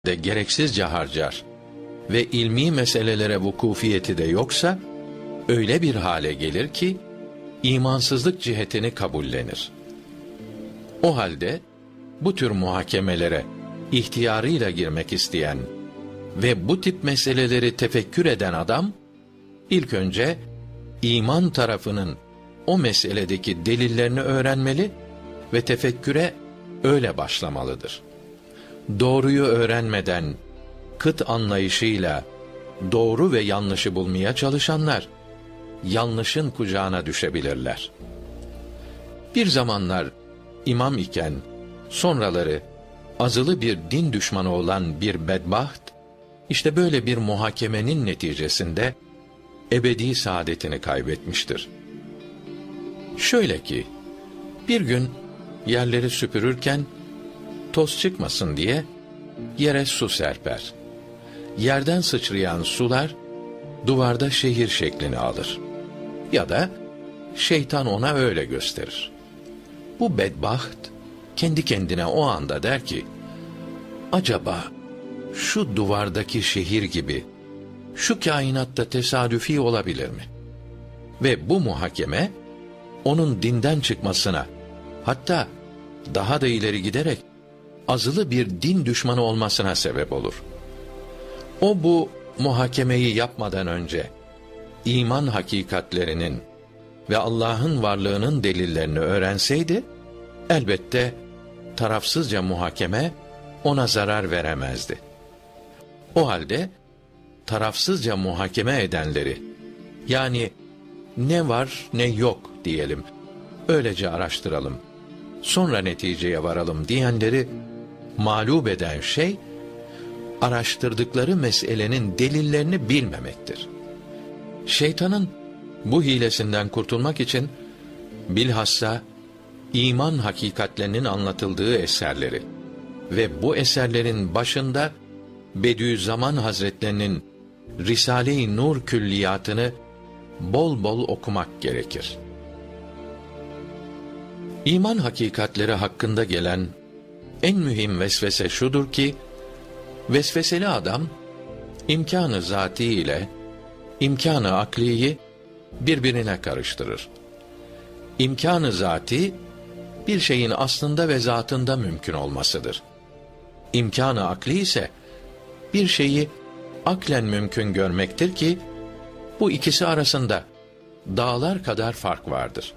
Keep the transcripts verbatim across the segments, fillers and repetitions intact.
de gereksizce harcar ve ilmi meselelere vukufiyeti de yoksa, öyle bir hale gelir ki, imansızlık cihetini kabullenir. O halde, bu tür muhakemelere ihtiyarıyla girmek isteyen ve bu tip meseleleri tefekkür eden adam, ilk önce iman tarafının o meseledeki delillerini öğrenmeli ve tefekküre öyle başlamalıdır. Doğruyu öğrenmeden, kıt anlayışıyla doğru ve yanlışı bulmaya çalışanlar, yanlışın kucağına düşebilirler. Bir zamanlar imam iken, sonraları azılı bir din düşmanı olan bir bedbaht, işte böyle bir muhakemenin neticesinde ebedi saadetini kaybetmiştir. Şöyle ki, bir gün yerleri süpürürken, toz çıkmasın diye yere su serper. Yerden sıçrayan sular, duvarda şehir şeklini alır. Ya da şeytan ona öyle gösterir. Bu bedbaht, kendi kendine o anda der ki, acaba şu duvardaki şehir gibi, şu kainatta tesadüfi olabilir mi? Ve bu muhakeme, onun dinden çıkmasına, hatta daha da ileri giderek, azılı bir din düşmanı olmasına sebep olur. O bu muhakemeyi yapmadan önce, iman hakikatlerinin ve Allah'ın varlığının delillerini öğrenseydi, elbette tarafsızca muhakeme ona zarar veremezdi. O halde, tarafsızca muhakeme edenleri, yani ne var ne yok diyelim, öylece araştıralım, sonra neticeye varalım diyenleri mağlup eden şey, araştırdıkları meselenin delillerini bilmemektir. Şeytanın bu hilesinden kurtulmak için, bilhassa iman hakikatlerinin anlatıldığı eserleri ve bu eserlerin başında Bediüzzaman Hazretlerinin Risale-i Nur külliyatını bol bol okumak gerekir. İman hakikatleri hakkında gelen en mühim vesvese şudur ki, vesveseli adam, imkânı zâti ile imkânı akliyi birbirine karıştırır. İmkânı zâti, bir şeyin aslında ve zatında mümkün olmasıdır. İmkânı akli ise, bir şeyi aklen mümkün görmektir ki, bu ikisi arasında dağlar kadar fark vardır.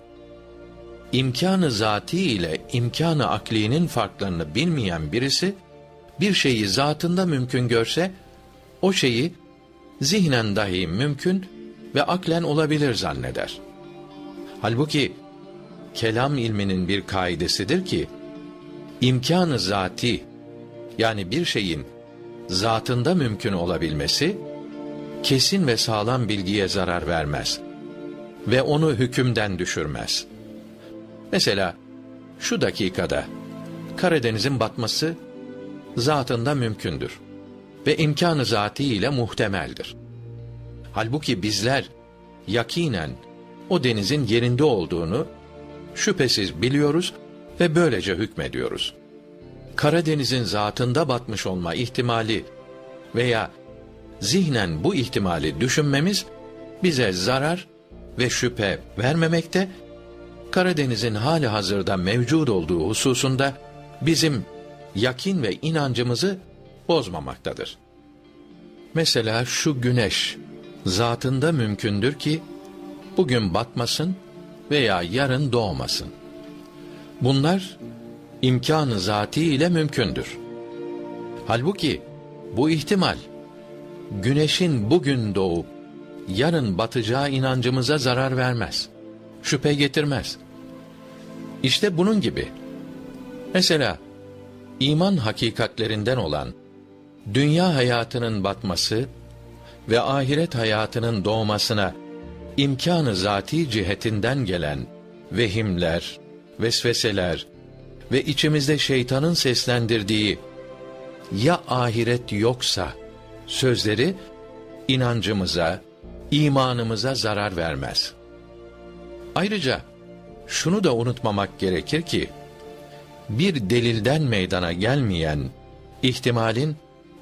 İmkânı zâti ile imkânı aklinin farklarını bilmeyen birisi, bir şeyi zatında mümkün görse, o şeyi zihnen dahi mümkün ve aklen olabilir zanneder. Halbuki, kelam ilminin bir kaidesidir ki, imkân-ı zâti, yani bir şeyin zatında mümkün olabilmesi, kesin ve sağlam bilgiye zarar vermez ve onu hükümden düşürmez. Mesela, şu dakikada, Karadeniz'in batması, zatında mümkündür ve imkân-ı zâti ile muhtemeldir. Halbuki bizler, yakinen, o denizin yerinde olduğunu, şüphesiz biliyoruz ve böylece hükmediyoruz. Karadeniz'in zatında batmış olma ihtimali veya zihnen bu ihtimali düşünmemiz, bize zarar ve şüphe vermemekte, Karadeniz'in hali hazırda mevcud olduğu hususunda, bizim yakin ve inancımızı bozmamaktadır. Mesela şu güneş, zatında mümkündür ki, bugün batmasın veya yarın doğmasın. Bunlar, imkân-ı zâti ile mümkündür. Halbuki, bu ihtimal, güneşin bugün doğup, yarın batacağı inancımıza zarar vermez, şüphe getirmez. İşte bunun gibi, mesela, iman hakikatlerinden olan, dünya hayatının batması ve ahiret hayatının doğmasına, imkân-ı zâti cihetinden gelen vehimler, vesveseler ve içimizde şeytanın seslendirdiği ya ahiret yoksa sözleri inancımıza, imanımıza zarar vermez. Ayrıca şunu da unutmamak gerekir ki, bir delilden meydana gelmeyen ihtimalin